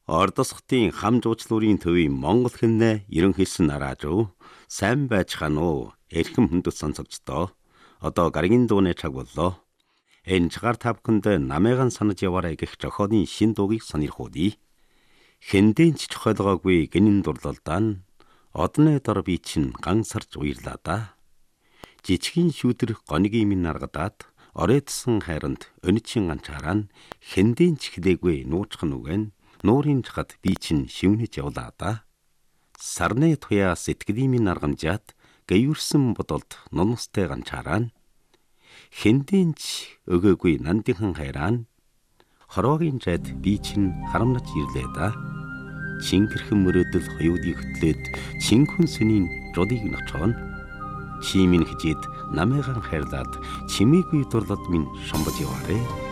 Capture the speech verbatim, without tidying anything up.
Ордосхтын хам жуучлуурын төвийн Монгол хэмнэ ерөнхийсэн нараажуу сайн байцгаана уу эрхэм хүндэт сонсогчдоо одоо гарагийн дууны цаг боллоо. Энэ цагаар тавханд намайган санаж яваарай гэх зохиолын шин дуугийг сонирхуулъя. Хэндийн ч чухалгаагүй гинэн дурлалдаа нь одны дор би чинь гансарж уйрлаа да. Жичгийн шүүдэр гонигийн минь наргадаад оройтсон хайранд өнөчийн ганчаараа нь хэндийн ч хэлээгүй нуучхан үгэн нуурын чахад би чинь шивнэж явлаа да. Сарны туяа сэтгэлийн минь аргамжаад гээвэрсэн бодолд нунастай ганчаараа нь хэндийн ч өгөөгүй нандинхан хайраа нь хороогийн жад би чинь харамнаж ирлээ да. Чингэрхэн мөрөөдөл хоёудыг хөтлөөд чинхэн сүнийн жодыг ночоон чимийн хижид намайган хайрлаад чимээгүй дурлал минь шомбож яваарэ.